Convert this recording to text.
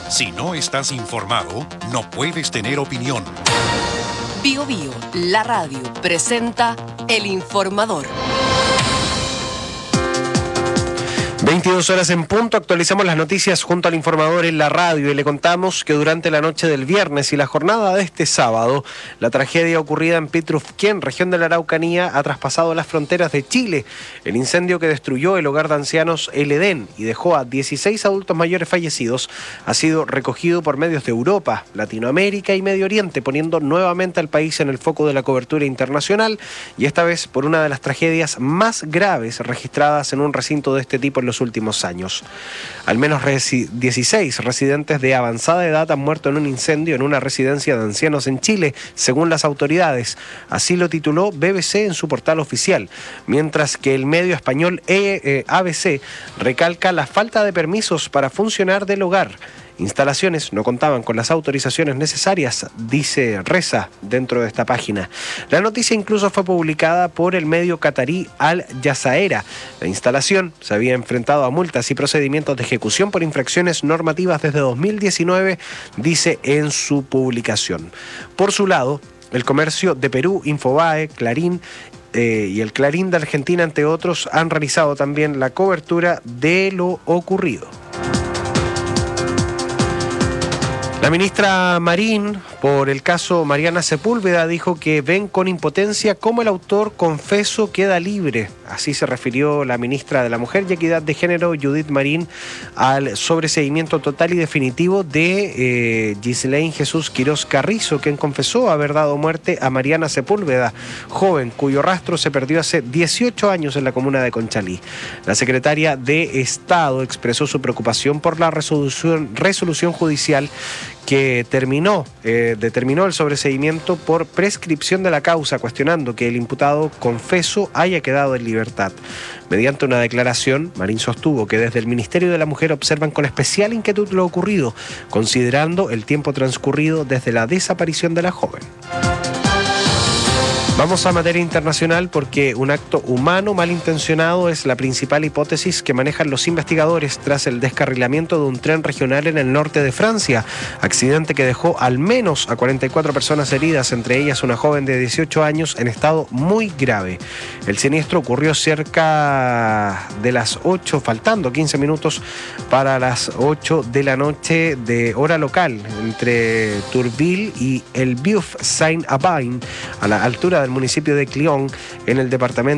Si no estás informado, no puedes tener opinión. Bio Bio, la radio, presenta El Informador. 22 horas en punto, actualizamos las noticias junto al Informador en la radio y le contamos que durante la noche del viernes y la jornada de este sábado, la tragedia ocurrida en Pitrufquén, región de la Araucanía, ha traspasado las fronteras de Chile. El incendio que destruyó el hogar de ancianos El Edén y dejó a 16 adultos mayores fallecidos ha sido recogido por medios de Europa, Latinoamérica y Medio Oriente, poniendo nuevamente al país en el foco de la cobertura internacional y esta vez por una de las tragedias más graves registradas en un recinto de este tipo en los últimos años. Al menos 16 residentes de avanzada edad han muerto en un incendio en una residencia de ancianos en Chile, según las autoridades. Así lo tituló BBC en su portal oficial, mientras que el medio español ABC recalca la falta de permisos para funcionar del hogar. Instalaciones no contaban con las autorizaciones necesarias, reza dentro de esta página. La noticia incluso fue publicada por el medio catarí Al Jazeera. La instalación se había enfrentado a multas y procedimientos de ejecución por infracciones normativas desde 2019, dice en su publicación. Por su lado, el Comercio de Perú, Infobae, Clarín y el Clarín de Argentina, entre otros, han realizado también la cobertura de lo ocurrido. La ministra Marín, por el caso Mariana Sepúlveda, dijo que ven con impotencia cómo el autor confeso queda libre. Así se refirió la ministra de la Mujer y Equidad de Género, Judith Marín, al sobreseimiento total y definitivo de Ghislaine Jesús Quirós Carrizo, quien confesó haber dado muerte a Mariana Sepúlveda, joven cuyo rastro se perdió hace 18 años en la comuna de Conchalí. La secretaria de Estado expresó su preocupación por la resolución judicial que determinó el sobreseimiento por prescripción de la causa, cuestionando que el imputado confeso haya quedado en libertad. Mediante una declaración, Marín sostuvo que desde el Ministerio de la Mujer observan con especial inquietud lo ocurrido, considerando el tiempo transcurrido desde la desaparición de la joven. Vamos a materia internacional porque un acto humano malintencionado es la principal hipótesis que manejan los investigadores tras el descarrilamiento de un tren regional en el norte de Francia, accidente que dejó al menos a 44 personas heridas, entre ellas una joven de 18 años en estado muy grave. El siniestro ocurrió cerca de las 8, faltando 15 minutos para las 8 de la noche de hora local, entre Tourville y el Bieuf Saint-Abain, a la altura del municipio de Clion, en el departamento